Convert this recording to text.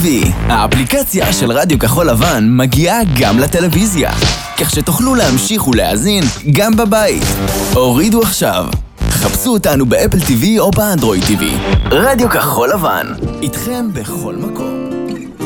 TV, האפליקציה של רדיו כחול לבן מגיעה גם לטלוויזיה, כך שתוכלו להמשיך ולהאזין גם בבית. הורידו עכשיו. חפשו אותנו באפל TV או באנדרואיד TV. רדיו כחול לבן, איתכם בכל מקום.